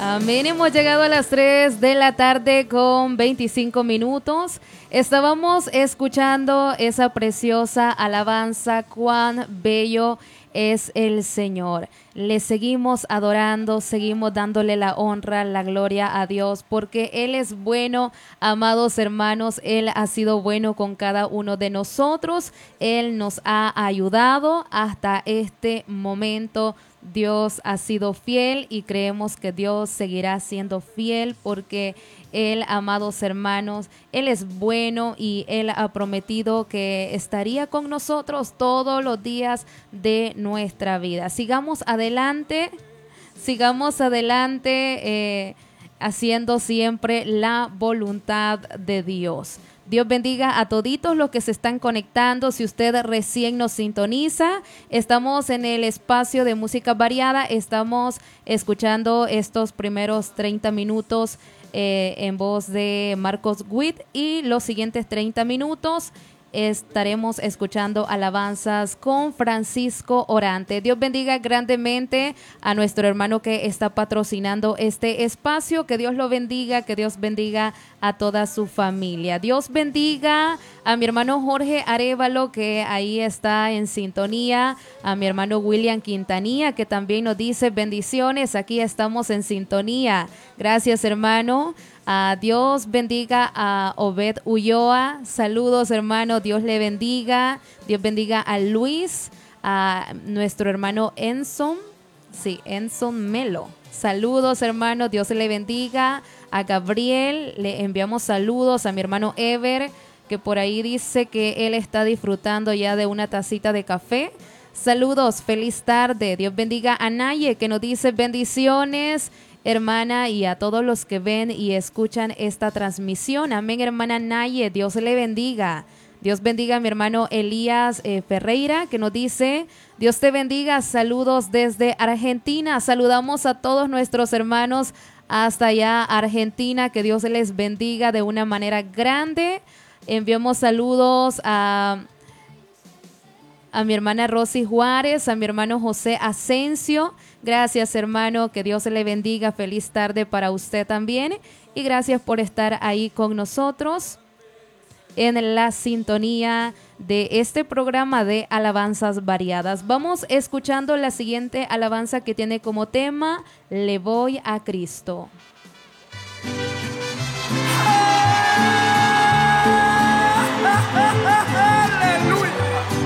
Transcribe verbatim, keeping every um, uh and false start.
Amén, hemos llegado a las tres de la tarde con veinticinco minutos. Estábamos escuchando esa preciosa alabanza, cuán bello es el Señor. Le seguimos adorando, seguimos dándole la honra, la gloria a Dios, porque Él es bueno, amados hermanos. Él ha sido bueno con cada uno de nosotros. Él nos ha ayudado hasta este momento. Dios ha sido fiel y creemos que Dios seguirá siendo fiel porque Él, amados hermanos, Él es bueno y Él ha prometido que estaría con nosotros todos los días de nuestra vida. Sigamos adelante, sigamos adelante eh, haciendo siempre la voluntad de Dios. Dios bendiga a toditos los que se están conectando. Si usted recién nos sintoniza, estamos en el espacio de música variada. Estamos escuchando estos primeros treinta minutos eh, en voz de Marcos Witt, y los siguientes treinta minutos estaremos escuchando alabanzas con Francisco Orante. Dios bendiga grandemente a nuestro hermano que está patrocinando este espacio. Que Dios lo bendiga, que Dios bendiga a toda su familia. Dios bendiga a mi hermano Jorge Arévalo, que ahí está en sintonía, a mi hermano William Quintanilla, que también nos dice bendiciones, aquí estamos en sintonía. Gracias, hermano. Uh, Dios bendiga a Obed Ulloa. Saludos, hermano. Dios le bendiga. Dios bendiga a Luis, a nuestro hermano Enson. Sí, Enson Melo. Saludos, hermano. Dios le bendiga. A Gabriel le enviamos saludos. A mi hermano Ever, que por ahí dice que él está disfrutando ya de una tacita de café. Saludos, feliz tarde. Dios bendiga a Naye, que nos dice bendiciones, hermana, y a todos los que ven y escuchan esta transmisión. Amén, hermana Naye, Dios le bendiga. Dios bendiga a mi hermano Elías eh, Ferreira, que nos dice, Dios te bendiga, saludos desde Argentina. Saludamos a todos nuestros hermanos hasta allá, Argentina, que Dios les bendiga de una manera grande. Enviamos saludos a... a mi hermana Rosy Juárez, a mi hermano José Asensio. Gracias, hermano, que Dios le bendiga. Feliz tarde para usted también. Y gracias por estar ahí con nosotros en la sintonía de este programa de alabanzas variadas. Vamos escuchando la siguiente alabanza que tiene como tema Le voy a Cristo.